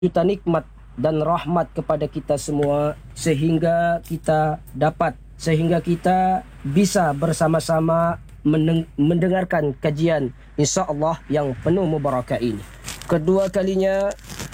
juta nikmat dan rahmat kepada kita semua sehingga kita bisa bersama-sama mendengarkan kajian insya-Allah yang penuh mubarakah ini. Kedua kalinya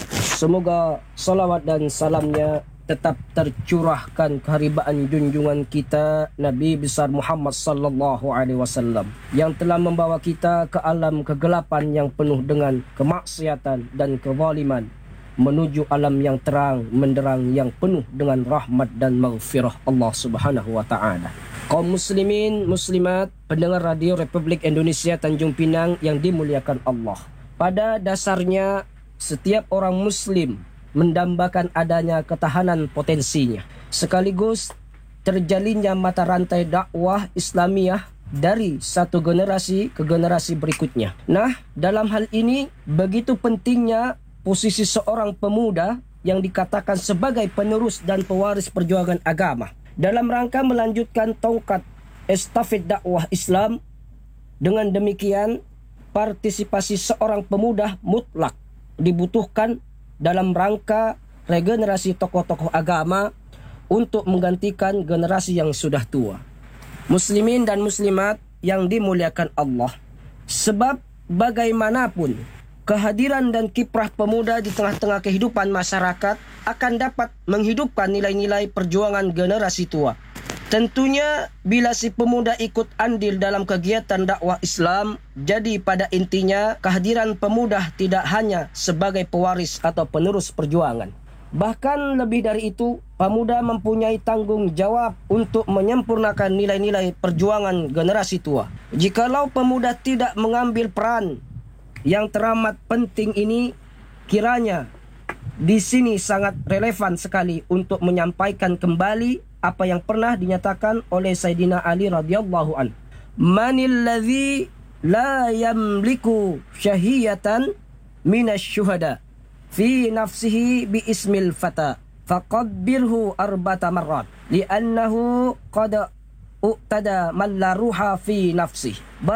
semoga salawat dan salamnya tetap tercurahkan keharibaan junjungan kita Nabi besar Muhammad sallallahu alaihi wasallam yang telah membawa kita ke alam kegelapan yang penuh dengan kemaksiatan dan kezaliman menuju alam yang terang menderang yang penuh dengan rahmat dan maghfirah Allah Subhanahu wa taala. Kaum muslimin muslimat pendengar Radio Republik Indonesia Tanjung Pinang yang dimuliakan Allah. Pada dasarnya setiap orang muslim mendambakan adanya ketahanan potensinya sekaligus terjalinnya mata rantai dakwah Islamiyah dari satu generasi ke generasi berikutnya. Nah, dalam hal ini begitu pentingnya posisi seorang pemuda yang dikatakan sebagai penerus dan pewaris perjuangan agama dalam rangka melanjutkan tongkat estafet dakwah Islam. Dengan demikian, partisipasi seorang pemuda mutlak dibutuhkan dalam rangka regenerasi tokoh-tokoh agama untuk menggantikan generasi yang sudah tua. Muslimin dan muslimat yang dimuliakan Allah, sebab bagaimanapun kehadiran dan kiprah pemuda di tengah-tengah kehidupan masyarakat akan dapat menghidupkan nilai-nilai perjuangan generasi tua. Tentunya bila si pemuda ikut andil dalam kegiatan dakwah Islam, jadi pada intinya kehadiran pemuda tidak hanya sebagai pewaris atau penerus perjuangan. Bahkan lebih dari itu, pemuda mempunyai tanggung jawab untuk menyempurnakan nilai-nilai perjuangan generasi tua. Jikalau pemuda tidak mengambil peran yang teramat penting ini, kiranya di sini sangat relevan sekali untuk menyampaikan kembali apa yang pernah dinyatakan oleh Sayyidina Ali radhiyallahu an. Manil ladzi la yamliku syahiyatan minasyuhada fi nafsihi bi ismil fata faqabbirhu arba'ata marrat li'annahu qad uqtada man la ruha fi nafsihi.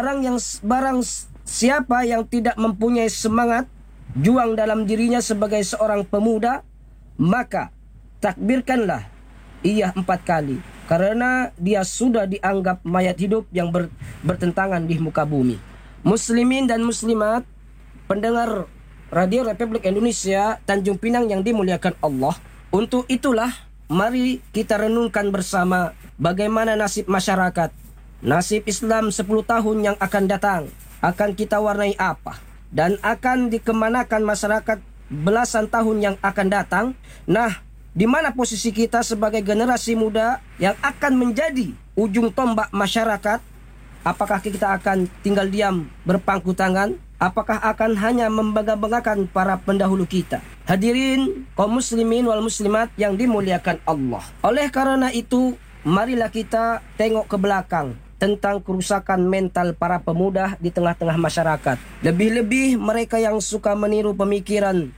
Barang siapa yang tidak mempunyai semangat juang dalam dirinya sebagai seorang pemuda, maka takbirkanlah ia 4 kali, karena dia sudah dianggap mayat hidup yang bertentangan di muka bumi. Muslimin dan muslimat pendengar Radio Republik Indonesia Tanjung Pinang yang dimuliakan Allah, untuk itulah mari kita renungkan bersama bagaimana nasib masyarakat, nasib Islam 10 tahun yang akan datang. Akan kita warnai apa dan akan dikemanakan masyarakat belasan tahun yang akan datang. Nah, di mana posisi kita sebagai generasi muda yang akan menjadi ujung tombak masyarakat? Apakah kita akan tinggal diam berpangku tangan? Apakah akan hanya membangga-banggakan para pendahulu kita? Hadirin kaum muslimin wal muslimat yang dimuliakan Allah. Oleh karena itu, marilah kita tengok ke belakang tentang kerusakan mental para pemuda di tengah-tengah masyarakat. Lebih-lebih mereka yang suka meniru pemikiran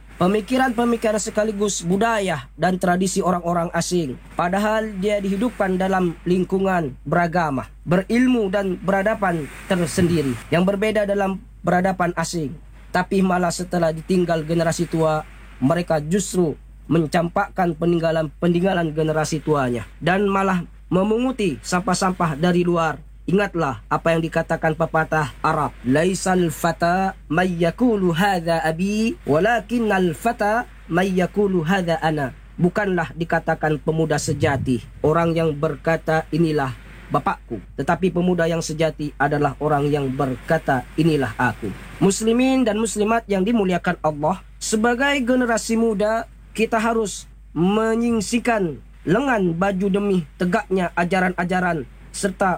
sekaligus budaya dan tradisi orang-orang asing. Padahal dia dihidupkan dalam lingkungan beragama, berilmu dan beradaban tersendiri yang berbeda dalam beradaban asing. Tapi malah setelah ditinggal generasi tua, mereka justru mencampakkan peninggalan generasi tuanya dan malah memunguti sampah-sampah dari luar. Ingatlah apa yang dikatakan pepatah Arab, laisal fata may yaqulu hadza abi walakinnal fata may yaqulu hadza ana. Bukanlah dikatakan pemuda sejati orang yang berkata inilah bapakku, tetapi pemuda yang sejati adalah orang yang berkata inilah aku. Muslimin dan muslimat yang dimuliakan Allah, sebagai generasi muda kita harus menyingsikan lengan baju demi tegaknya ajaran-ajaran serta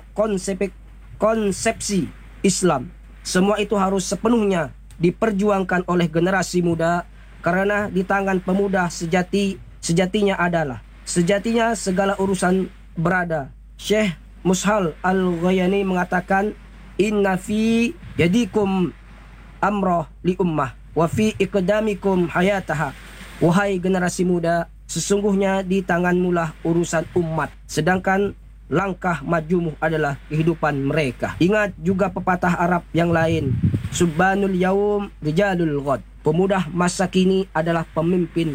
konsepsi Islam. Semua itu harus sepenuhnya diperjuangkan oleh generasi muda, karena di tangan pemuda sejatinya segala urusan berada. Syekh Mushal Al-Ghayani mengatakan, inna fi yadikum amrah li ummah wa fi iqdamikum hayataha. Wahai generasi muda, sesungguhnya di tanganmulah urusan umat, sedangkan langkah majumu adalah kehidupan mereka. Ingat juga pepatah Arab yang lain, Subbanul yaum rijalul ghad. Pemuda masa kini adalah pemimpin